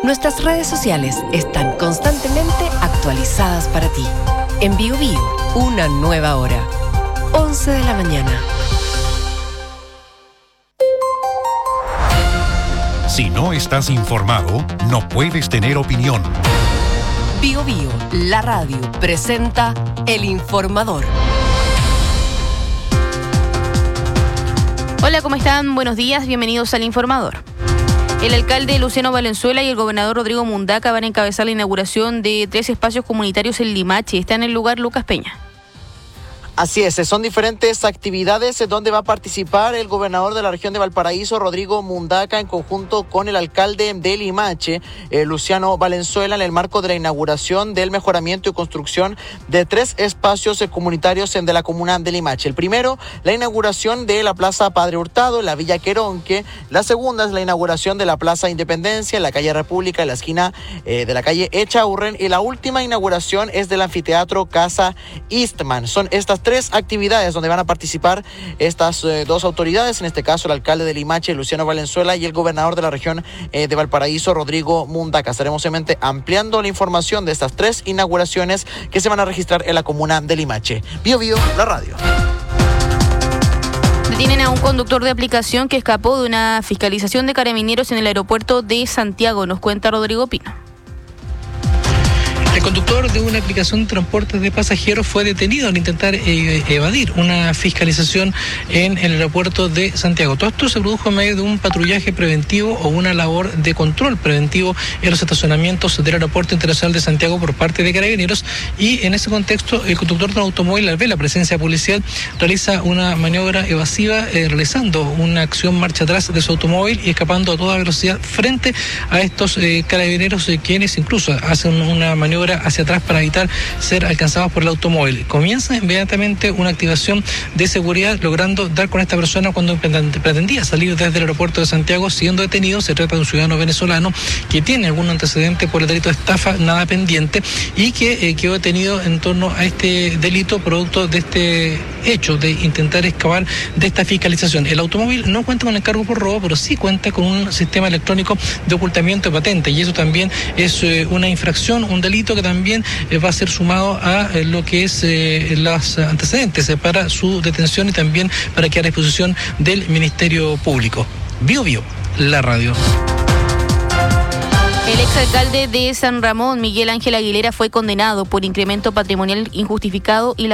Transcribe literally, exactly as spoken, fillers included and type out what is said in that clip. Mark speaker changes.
Speaker 1: Nuestras redes sociales están constantemente actualizadas para ti. En Bio Bio, una nueva hora. once de la mañana.
Speaker 2: Si no estás informado, no puedes tener opinión.
Speaker 1: Bio Bio, la radio, presenta El Informador.
Speaker 3: Hola, ¿cómo están? Buenos días, bienvenidos al Informador. El alcalde Luciano Valenzuela y el gobernador Rodrigo Mundaca van a encabezar la inauguración de tres espacios comunitarios en Limache. Está en el lugar Lucas Peña.
Speaker 4: Así es, son diferentes actividades donde va a participar el gobernador de la región de Valparaíso, Rodrigo Mundaca, en conjunto con el alcalde de Limache, eh, Luciano Valenzuela, en el marco de la inauguración del mejoramiento y construcción de tres espacios comunitarios de la comuna de Limache. El primero, la inauguración de la Plaza Padre Hurtado, en la Villa Queronque. La segunda es la inauguración de la Plaza Independencia, en la calle República, en la esquina eh, de la calle Echaurren. Y la última inauguración es del anfiteatro Casa Eastman. Son estas tres actividades donde van a participar estas eh, dos autoridades, en este caso el alcalde de Limache, Luciano Valenzuela, y el gobernador de la región eh, de Valparaíso, Rodrigo Mundaca. Estaremos obviamente ampliando la información de estas tres inauguraciones que se van a registrar en la comuna de Limache. Bio Bio, la radio.
Speaker 3: Detienen a un conductor de aplicación que escapó de una fiscalización de carabineros en el aeropuerto de Santiago, nos cuenta Rodrigo Pino.
Speaker 5: El conductor de una aplicación de transporte de pasajeros fue detenido al intentar eh, evadir una fiscalización en el aeropuerto de Santiago. Todo esto se produjo en medio de un patrullaje preventivo o una labor de control preventivo en los estacionamientos del Aeropuerto Internacional de Santiago por parte de Carabineros, y en ese contexto el conductor de un automóvil, al ver la presencia policial, realiza una maniobra evasiva eh, realizando una acción marcha atrás de su automóvil y escapando a toda velocidad frente a estos eh, carabineros, eh, quienes incluso hacen una maniobra hacia atrás para evitar ser alcanzados por el automóvil. Comienza inmediatamente una activación de seguridad, logrando dar con esta persona cuando pretendía salir desde el aeropuerto de Santiago, siendo detenido. Se trata de un ciudadano venezolano que tiene algún antecedente por el delito de estafa nada pendiente y que eh, quedó detenido en torno a este delito producto de este hecho de intentar escapar de esta fiscalización. El automóvil no cuenta con el cargo por robo, pero sí cuenta con un sistema electrónico de ocultamiento de patente, y eso también es eh, una infracción, un delito que también eh, va a ser sumado a eh, lo que es eh, los antecedentes eh, para su detención y también para quedar a disposición del Ministerio Público. Bio Bio, la radio.
Speaker 3: El exalcalde de San Ramón, Miguel Ángel Aguilera, fue condenado por incremento patrimonial injustificado y la